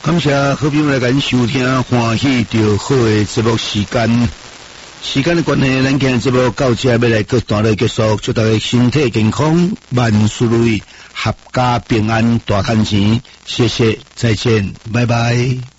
感谢好朋友来跟收听欢喜就好的节目时间。时间的关系，咱今日节目到这要来个段落结束，祝大家身体健康，万事如意，阖家平安，大赚钱。谢谢，再见，拜拜。